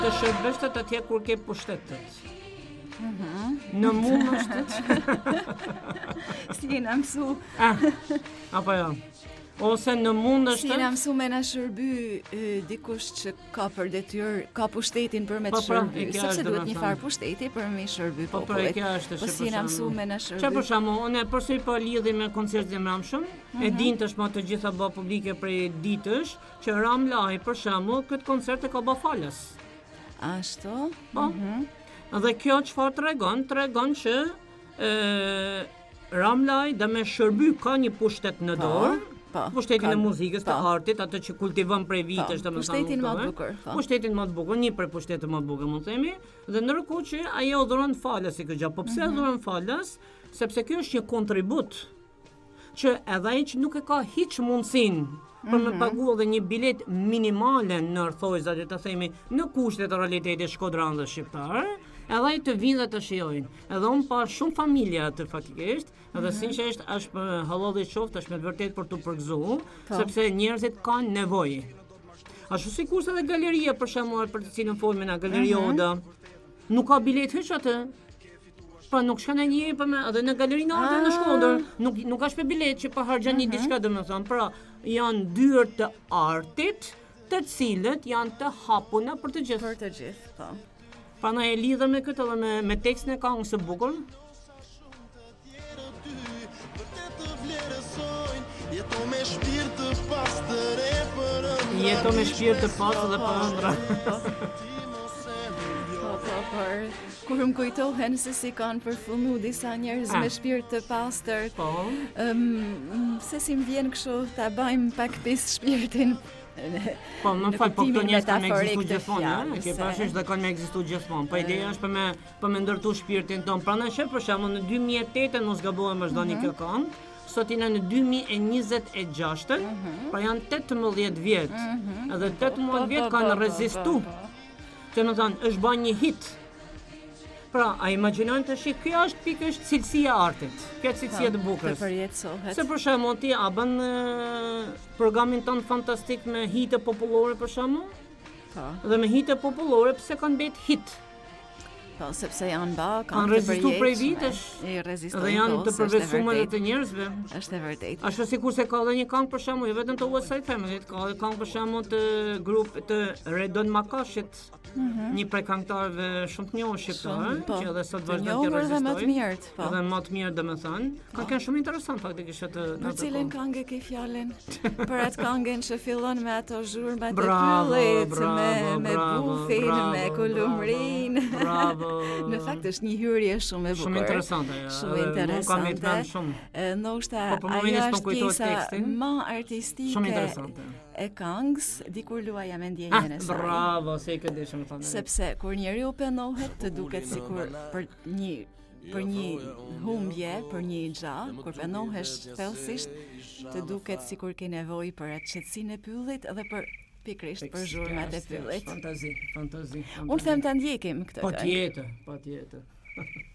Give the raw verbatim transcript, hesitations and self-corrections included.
Të shërbesh të atje kur ke pushtetet. Në mund është Si jena mësu ah, apo jo ose në mund është Si jena mësu me na shërby dikush që ka për detyrë, ka pushtetin për me të shërby, sepse duhet një farë pushteti për me shërby popullit. Po si jena mësu me na shërby. Çfarë për shembull, unë përsëri po lidhi me koncertin e mramshëm, e dintësh më të gjitha bë publike prej ditësh që Ramlaj për shembull këtë koncert e ka bë falas. Ashtu? Po. Dhe kjo çfarë tregon? Tregon që ë Ramlaj dhe me shërby ka një pushtet në dorë. Po, pushtetin e muzikës, të artit, atë që kultivon prej vitesh, domethënë. Pushtetin më të bukur. Pushtetin më të bukur, një prej pushtetit më të bukur, mund të themi, dhe ndërkohë që ajo dhuron falas si kjo gjë. Po pse dhuron falas? Sepse kjo është një kontribut që edhe ai që nuk e ka hiç mundsinë për me pagu edhe një bilet minimale në rthojza, le të themi, në kushtet e realitetit shkodran dhe shqiptar, edhe ai të vinë dhe të shijojnë. Edhe unë pa shumë familja atë faktikisht, edhe sinqerisht është për hallalli qoftë, është me të vërtet për të përgëzuar, sepse njerëzit kanë nevojë. Ashtu sikur se edhe galeria për shembull për të cilën folme na Galeria Oda, nuk ka bilet hiç atë. Pa nuk shkon e një për me, edhe në galerinë arte në Shkodër, nuk nuk ka shpe bilet që pa harxhan një diçka domethënë. Pra, janë dyert të artit, të cilët janë të hapuna për të gjithë. Për të gjithë, po. Prandaj e lidhem me këtë edhe me me tekstin e këngës së bukur. Jeto me shpirt të pastër e përëndra. Jeto me shpirt të pastër dhe përëndra. Por kur më kujtohen se si kanë përfumu disa njerëz me shpirt të pastër. Po. Um, se si më vjen kështu ta bëjmë pak pis shpirtin. Po, më fal, po këto njerëz kanë ekzistuar gjithmonë, ke parasysh dhe kanë ekzistuar gjithmonë. Po ideja është për me për me ndërtu shpirtin ton. Prandaj shef për shembull në dy mijë e tetë mos gabohem vazhdoni kjo këngë. Sot jena në dy mijë e njëzet e gjashtë, pra janë tetëmbëdhjetë vjet. Edhe tetëmbëdhjetë vjet kanë rezistuar. Që më thonë, është bën një hit. Pra, a imagjinojnë të shikë, kjo është pikërisht cilësia e artit. Kjo është cilësia e bukurës. Të përjetësohet. Se për shembull ti a bën programin ton fantastik me hite popullore për shembull? Po. Dhe me hite popullore pse kanë mbet hit? Po, sepse janë ba, kanë rezistuar prej vitesh. I rezistojnë. Dhe janë të përveçuar të njerëzve. Është e vërtetë. Ashtu sikur se ka edhe një këngë për shembull, jo vetëm të West Side Family, ka edhe këngë për shembull të grupit të Redon Makashit. Një prej këngëtarëve shumë të njohur shqiptar, që edhe sot vazhdon të rezistojnë. Edhe më të mirë, po. Edhe më të mirë domethënë. Ka këngë shumë interesant faktikisht atë. Për cilën këngë ke fjalën? Për atë këngën që fillon me ato zhurma të pyllit, me me bufin, me kulumrin. Bravo. Në fakt është një hyrje shumë e bukur. Shumë interesante. Shumë interesante. Ndoshta ajo është pjesa më artistike e këngës, dikur luaja me ndjenjen e saj. Bravo, se e ke dëshmë më thonë. Sepse kur njeriu pendohet të duket sikur për një për një humbje, për një xha, kur pendohesh thellësisht, të duket sikur ke nevojë për atë qetësinë e pyllit dhe për pikrisht për zhurmat e pyllit. Fantazi, fantazi. Unë them ta ndjekim këtë. Patjetër, patjetër.